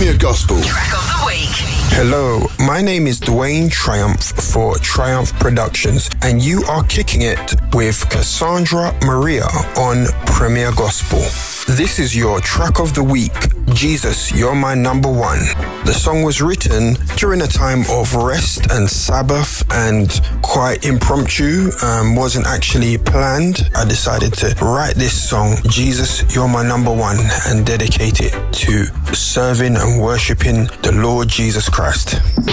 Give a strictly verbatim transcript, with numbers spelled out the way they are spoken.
Premier Gospel. Track of the week. Hello, my name is Dwayne Triumph for Triumph Productions, and you are kicking it with Cassandra Maria on Premier Gospel. This is your track of the week, Jesus, You're My Number One. The song was written during a time of rest and Sabbath and quite impromptu, um, wasn't actually planned. I decided to write this song, Jesus, You're My Number One, and dedicate it to serving and worshipping the Lord Jesus Christ.